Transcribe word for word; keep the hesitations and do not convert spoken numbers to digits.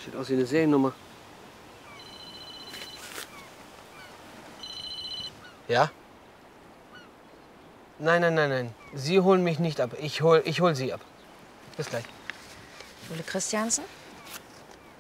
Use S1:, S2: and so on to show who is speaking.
S1: Sieht aus wie eine Seriennummer. Ja? Nein, nein, nein, nein. Sie holen mich nicht ab. Ich hol, ich hol Sie ab. Bis gleich.
S2: Ole Christiansen?